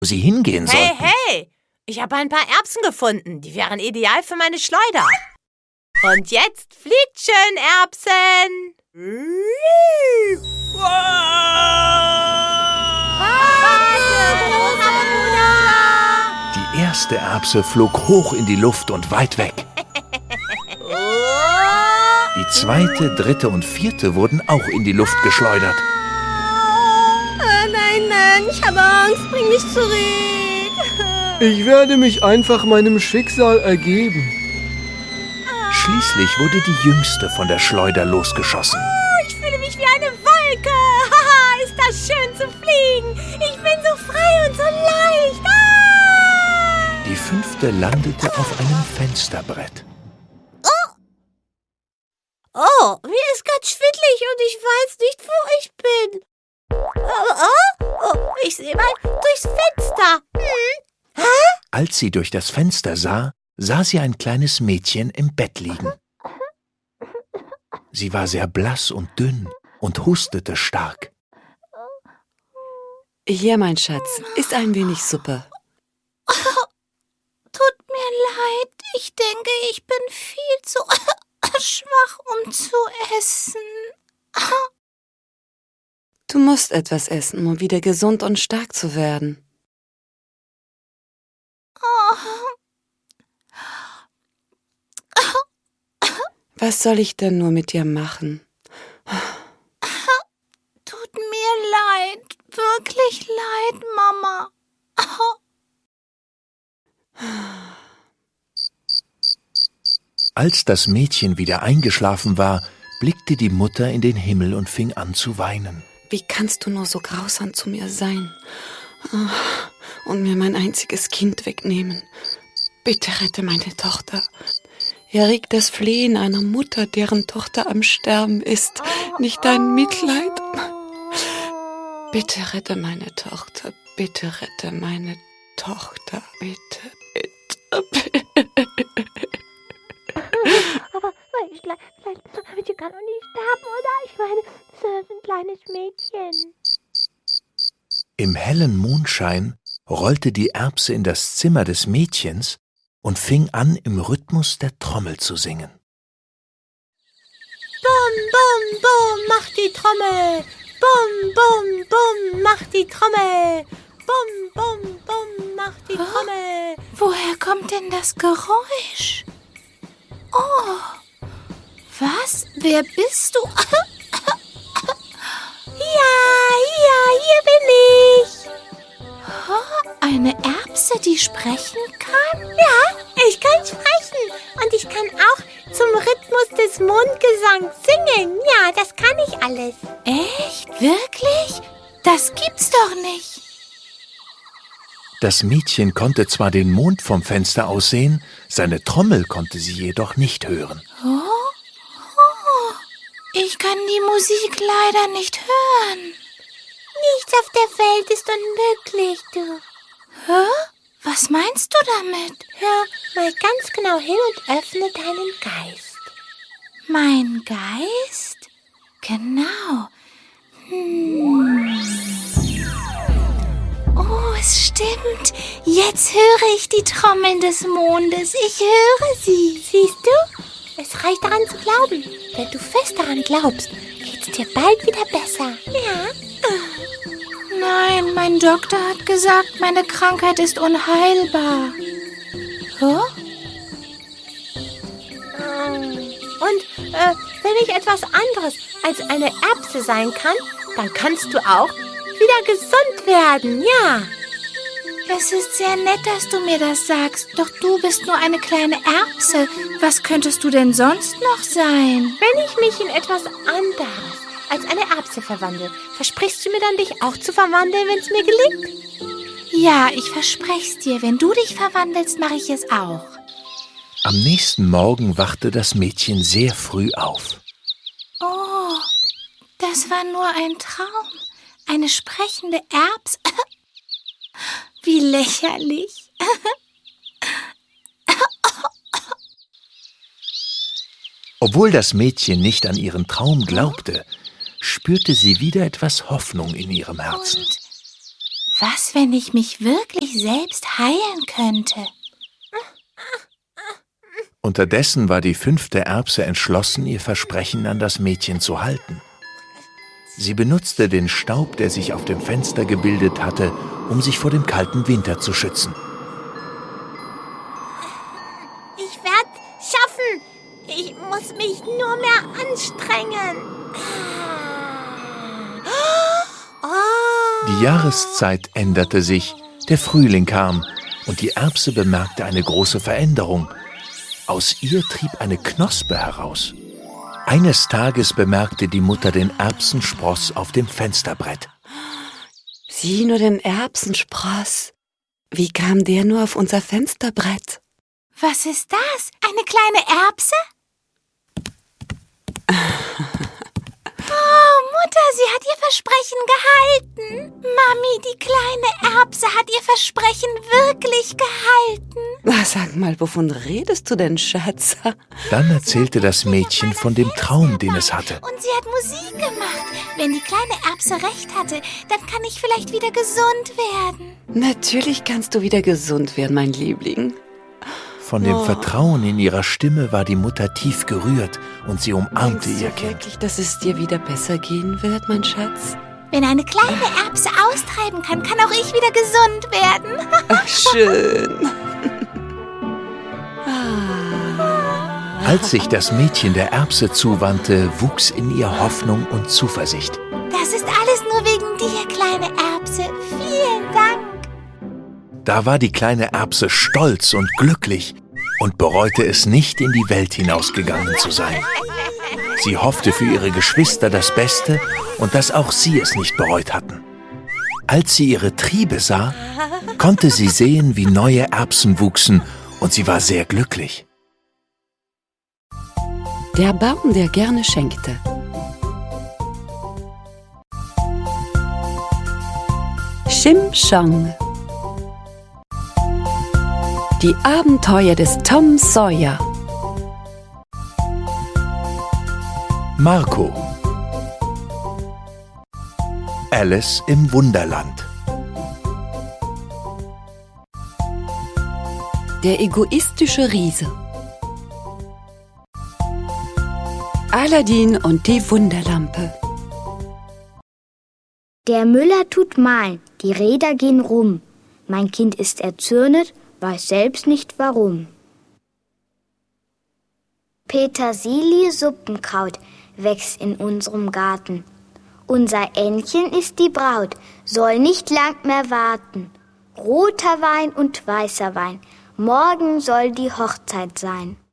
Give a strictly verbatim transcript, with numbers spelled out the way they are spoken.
wo sie hingehen Hey, sollten. hey! Ich habe ein paar Erbsen gefunden. Die wären ideal für meine Schleuder. Und jetzt fliegt schön, Erbsen! Die erste Erbse flog hoch in die Luft und weit weg. Die zweite, dritte und vierte wurden auch in die Luft geschleudert. Ah, nein, nein, ich habe Angst, bring mich zurück. Ich werde mich einfach meinem Schicksal ergeben. Schließlich wurde die Jüngste von der Schleuder losgeschossen. Oh, ich fühle mich wie eine Wolke. Haha, ist das schön zu fliegen. Ich bin so frei und so leicht. Ah! Die fünfte landete auf einem Fensterbrett. Oh, mir ist ganz schwindelig und ich weiß nicht, wo ich bin. Oh, oh, oh, ich sehe mal durchs Fenster. Hm? Hä? Als sie durch das Fenster sah, sah sie ein kleines Mädchen im Bett liegen. Sie war sehr blass und dünn und hustete stark. Hier, mein Schatz, iss ein wenig Suppe. Oh, tut mir leid, ich denke, ich bin viel zu schwach, um zu essen. Du musst etwas essen, um wieder gesund und stark zu werden. Oh. Was soll ich denn nur mit dir machen? Tut mir leid, wirklich leid, Mama. Als das Mädchen wieder eingeschlafen war, blickte die Mutter in den Himmel und fing an zu weinen. Wie kannst du nur so grausam zu mir sein und mir mein einziges Kind wegnehmen? Bitte rette meine Tochter. Erregt das Flehen einer Mutter, deren Tochter am Sterben ist, nicht dein Mitleid? Bitte rette meine Tochter, bitte rette meine Tochter, bitte, bitte, bitte. Aber vielleicht, vielleicht wird sie gar noch nicht sterben, oder? Ich meine, das ist ein kleines Mädchen. Im hellen Mondschein rollte die Erbse in das Zimmer des Mädchens und fing an, im Rhythmus der Trommel zu singen. Bum, bum, bum, macht die Trommel. Bum, bum, bum, macht die Trommel. Bum, bum, bum, macht die Trommel. Oh, woher kommt denn das Geräusch? Oh, was? Wer bist du? Ja, ja, hier bin ich. Oh, eine Erbse, die sprechen kann? Ja, ich kann sprechen. Und ich kann auch zum Rhythmus des Mondgesangs singen. Ja, das kann ich alles. Echt? Wirklich? Das gibt's doch nicht. Das Mädchen konnte zwar den Mond vom Fenster aus sehen, seine Trommel konnte sie jedoch nicht hören. Oh, oh, ich kann die Musik leider nicht hören. Nichts auf der Welt ist unmöglich, du. Hä? Was meinst du damit? Hör mal ganz genau hin und öffne deinen Geist. Mein Geist? Genau. Hm. Oh, es stimmt. Jetzt höre ich die Trommeln des Mondes. Ich höre sie. Siehst du? Es reicht daran zu glauben. Wenn du fest daran glaubst, geht's dir bald wieder besser. Ja. Nein, mein Doktor hat gesagt, meine Krankheit ist unheilbar. Oh? Und äh, wenn ich etwas anderes als eine Erbse sein kann, dann kannst du auch wieder gesund werden, ja. Es ist sehr nett, dass du mir das sagst, doch du bist nur eine kleine Erbse. Was könntest du denn sonst noch sein? Wenn ich mich in etwas anderes als eine Erbse verwandle, versprichst du mir dann, dich auch zu verwandeln, wenn es mir gelingt? Ja, ich verspreche es dir. Wenn du dich verwandelst, mache ich es auch. Am nächsten Morgen wachte das Mädchen sehr früh auf. Oh, das war nur ein Traum. Eine sprechende Erbse. Wie lächerlich. Obwohl das Mädchen nicht an ihren Traum glaubte, spürte sie wieder etwas Hoffnung in ihrem Herzen. Und Was, wenn ich mich wirklich selbst heilen könnte? Unterdessen war die fünfte Erbse entschlossen, ihr Versprechen an das Mädchen zu halten. Sie benutzte den Staub, der sich auf dem Fenster gebildet hatte, um sich vor dem kalten Winter zu schützen. Ich werde schaffen. Ich muss mich nur mehr anstrengen. Oh. Die Jahreszeit änderte sich, der Frühling kam und die Erbse bemerkte eine große Veränderung. Aus ihr trieb eine Knospe heraus. Eines Tages bemerkte die Mutter den Erbsenspross auf dem Fensterbrett. Sieh nur den Erbsenspross. Wie kam der nur auf unser Fensterbrett? Was ist das? Eine kleine Erbse? Oh, Mutter, sie hat ihr Versprechen gehalten. Mami, die kleine Erbse hat ihr Versprechen wirklich gehalten. Na, sag mal, wovon redest du denn, Schatz? Dann erzählte das Mädchen von dem Traum, den es hatte. Und sie hat Musik gemacht. Wenn die kleine Erbse recht hatte, dann kann ich vielleicht wieder gesund werden. Natürlich kannst du wieder gesund werden, mein Liebling. Von dem Oh. Vertrauen in ihrer Stimme war die Mutter tief gerührt und sie umarmte Denkst ihr du Kind. wirklich, dass es dir wieder besser gehen wird, mein Schatz? Wenn eine kleine Erbse austreiben kann, kann auch ich wieder gesund werden. Ach, schön. Als sich das Mädchen der Erbse zuwandte, wuchs in ihr Hoffnung und Zuversicht. Das ist alles nur wegen dir, kleine Erbse. Vielen Dank. Da war die kleine Erbse stolz und glücklich und bereute es nicht, in die Welt hinausgegangen zu sein. Sie hoffte für ihre Geschwister das Beste und dass auch sie es nicht bereut hatten. Als sie ihre Triebe sah, konnte sie sehen, wie neue Erbsen wuchsen und sie war sehr glücklich. Der Baum, der gerne schenkte. Shim Shong. Die Abenteuer des Tom Sawyer. Marco. Alice im Wunderland. Der egoistische Riese. Aladdin und die Wunderlampe. Der Müller tut malen, die Räder gehen rum. Mein Kind ist erzürnet, weiß selbst nicht warum. Petersilie Suppenkraut wächst in unserem Garten. Unser Ännchen ist die Braut, soll nicht lang mehr warten. Roter Wein und weißer Wein, morgen soll die Hochzeit sein.